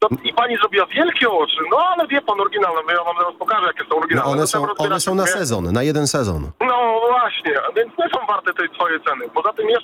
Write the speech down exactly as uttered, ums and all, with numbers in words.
No i pani zrobiła wielkie oczy, no ale wie pan oryginalne, ja wam zaraz pokażę, jakie są No oryginalne. one To są, trzeba one rozbierać są na sobie. sezon, na jeden sezon. No właśnie, więc nie są warte tej swojej ceny. Poza tym jeszcze